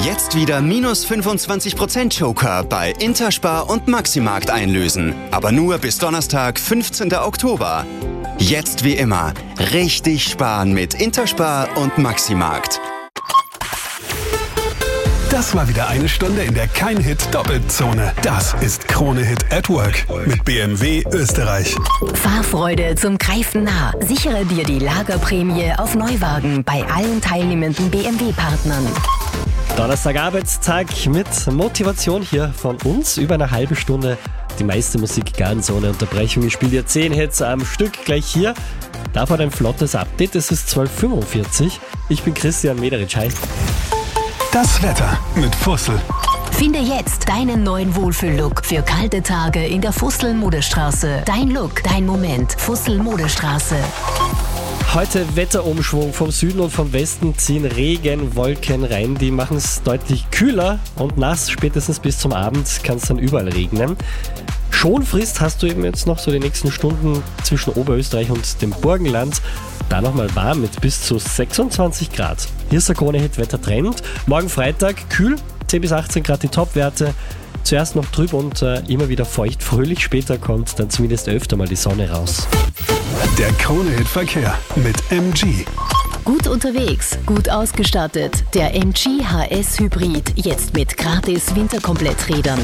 Jetzt wieder minus 25% Joker bei Interspar und Maximarkt einlösen. Aber nur bis Donnerstag, 15. Oktober. Jetzt wie immer richtig sparen mit Interspar und Maximarkt. Das war wieder eine Stunde in der Kein-Hit-Doppelzone. Das ist Krone-Hit at Work mit BMW Österreich. Fahrfreude zum Greifen nah. Sichere dir die Lagerprämie auf Neuwagen bei allen teilnehmenden BMW-Partnern. Donnerstag-Arbeitstag mit Motivation hier von uns. Über eine halbe Stunde die meiste Musik ganz ohne Unterbrechung. Ich spiele dir 10 Hits am Stück gleich hier. Davor ein flottes Update. Es ist 12:45 Uhr. Ich bin Christian Mederitsch. Hi. Das Wetter mit Fussel. Finde jetzt deinen neuen Wohlfühl-Look für kalte Tage in der Fussel-Modestraße. Dein Look, dein Moment. Fussel-Modestraße. Heute Wetterumschwung. Vom Süden und vom Westen ziehen Regenwolken rein. Die machen es deutlich kühler und nass. Spätestens bis zum Abend kann es dann überall regnen. Schonfrist hast du eben jetzt noch so die nächsten Stunden zwischen Oberösterreich und dem Burgenland. Da nochmal warm mit bis zu 26 Grad. Hier ist der Krone-Hit Wettertrend. Morgen Freitag kühl, 10 bis 18 Grad die Topwerte. Zuerst noch trüb und immer wieder feucht. Fröhlich später kommt dann zumindest öfter mal die Sonne raus. Der Krone-Hit Verkehr mit MG. Gut unterwegs, gut ausgestattet. Der MG HS Hybrid, jetzt mit gratis Winterkompletträdern.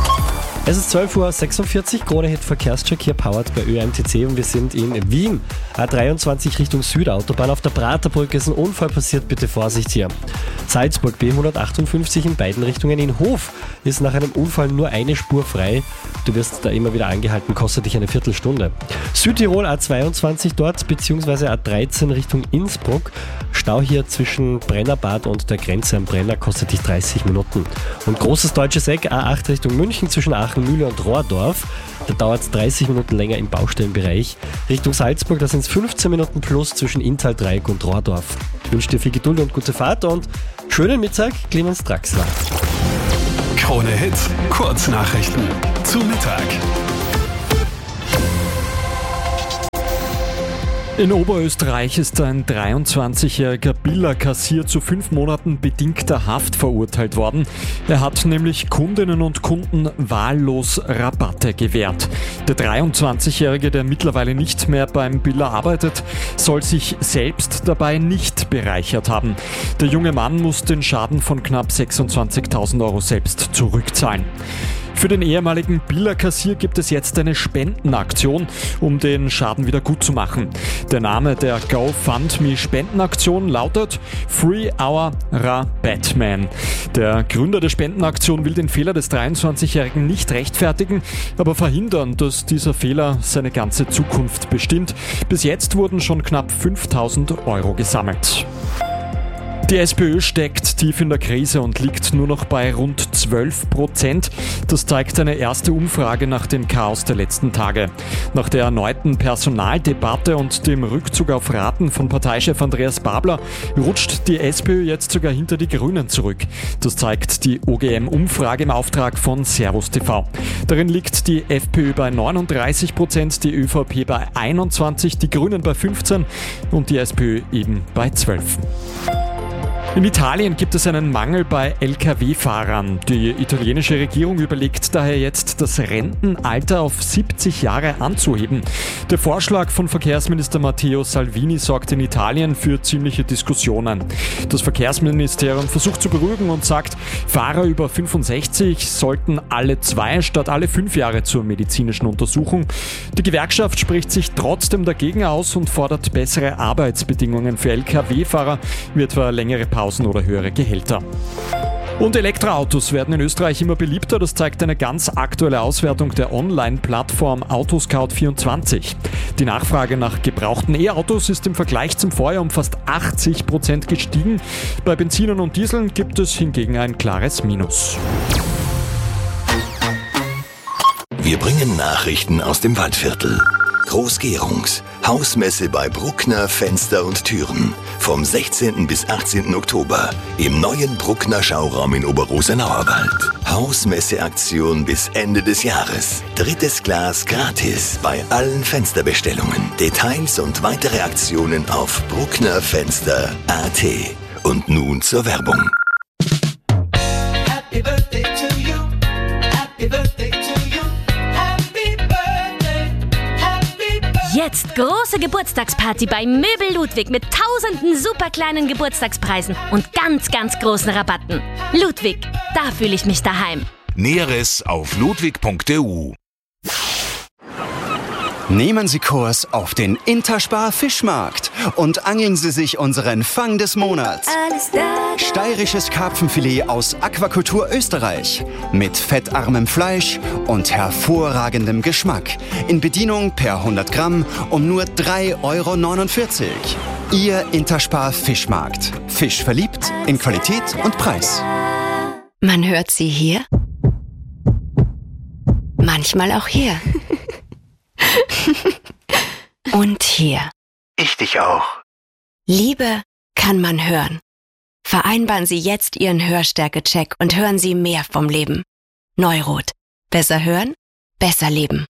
Es ist 12:46 Uhr, Krone-Hit Verkehrscheck hier powered bei ÖMTC und wir sind in Wien. A23 Richtung Südautobahn. Auf der Praterbrücke ist ein Unfall passiert, bitte Vorsicht hier. Salzburg B158 in beiden Richtungen. In Hof ist nach einem Unfall nur eine Spur frei. Du wirst da immer wieder angehalten, kostet dich eine Viertelstunde. Südtirol A22 dort, beziehungsweise A13 Richtung Innsbruck. Stau hier zwischen Brennerbad und der Grenze am Brenner kostet dich 30 Minuten. Und großes deutsches Eck, A8 Richtung München zwischen Aachen, Mühle und Rohrdorf. Da dauert es 30 Minuten länger im Baustellenbereich. Richtung Salzburg, da sind es 15 Minuten plus zwischen Inntal-Dreieck und Rohrdorf. Ich wünsche dir viel Geduld und gute Fahrt und schönen Mittag, Clemens Draxler. Krone-Hit Kurznachrichten zu Mittag. In Oberösterreich ist ein 23-jähriger Billerkassier zu 5 Monaten bedingter Haft verurteilt worden. Er hat nämlich Kundinnen und Kunden wahllos Rabatte gewährt. Der 23-jährige, der mittlerweile nicht mehr beim Biller arbeitet, soll sich selbst dabei nicht bereichert haben. Der junge Mann muss den Schaden von knapp 26.000 Euro selbst zurückzahlen. Für den ehemaligen Billerkassier gibt es jetzt eine Spendenaktion, um den Schaden wieder gut zu machen. Der Name der GoFundMe-Spendenaktion lautet Free Our Batman. Der Gründer der Spendenaktion will den Fehler des 23-Jährigen nicht rechtfertigen, aber verhindern, dass dieser Fehler seine ganze Zukunft bestimmt. Bis jetzt wurden schon knapp 5.000 Euro gesammelt. Die SPÖ steckt tief in der Krise und liegt nur noch bei rund 12%. Das zeigt eine erste Umfrage nach dem Chaos der letzten Tage. Nach der erneuten Personaldebatte und dem Rückzug auf Raten von Parteichef Andreas Babler rutscht die SPÖ jetzt sogar hinter die Grünen zurück. Das zeigt die OGM-Umfrage im Auftrag von Servus TV. Darin liegt die FPÖ bei 39%, die ÖVP bei 21%, die Grünen bei 15% und die SPÖ eben bei 12%. In Italien gibt es einen Mangel bei Lkw-Fahrern. Die italienische Regierung überlegt daher jetzt, das Rentenalter auf 70 Jahre anzuheben. Der Vorschlag von Verkehrsminister Matteo Salvini sorgt in Italien für ziemliche Diskussionen. Das Verkehrsministerium versucht zu beruhigen und sagt, Fahrer über 65 sollten alle 2 statt alle 5 Jahre zur medizinischen Untersuchung. Die Gewerkschaft spricht sich trotzdem dagegen aus und fordert bessere Arbeitsbedingungen für Lkw-Fahrer, wie etwa längere Pausen oder höhere Gehälter. Und Elektroautos werden in Österreich immer beliebter, das zeigt eine ganz aktuelle Auswertung der Online-Plattform Autoscout24. Die Nachfrage nach gebrauchten E-Autos ist im Vergleich zum Vorjahr um fast 80% gestiegen. Bei Benzinern und Dieseln gibt es hingegen ein klares Minus. Wir bringen Nachrichten aus dem Waldviertel. Groß-Gerungs. Hausmesse bei Bruckner Fenster und Türen. Vom 16. bis 18. Oktober im neuen Bruckner Schauraum in Oberrosenauerwald. Hausmesseaktion bis Ende des Jahres. 3. Glas gratis bei allen Fensterbestellungen. Details und weitere Aktionen auf brucknerfenster.at. Und nun zur Werbung. Jetzt große Geburtstagsparty bei Möbel Ludwig mit tausenden super kleinen Geburtstagspreisen und ganz, ganz großen Rabatten. Ludwig, da fühle ich mich daheim. Näheres auf ludwig.eu. Nehmen Sie Kurs auf den Interspar Fischmarkt und angeln Sie sich unseren Fang des Monats. Steirisches Karpfenfilet aus Aquakultur Österreich mit fettarmem Fleisch und hervorragendem Geschmack. In Bedienung per 100 Gramm um nur 3,49 €. Ihr Interspar Fischmarkt. Fisch verliebt in Qualität und Preis. Man hört sie hier, manchmal auch hier. Und hier. Ich dich auch. Liebe kann man hören. Vereinbaren Sie jetzt Ihren Hörstärke-Check und hören Sie mehr vom Leben. Neurot. Besser hören, besser leben.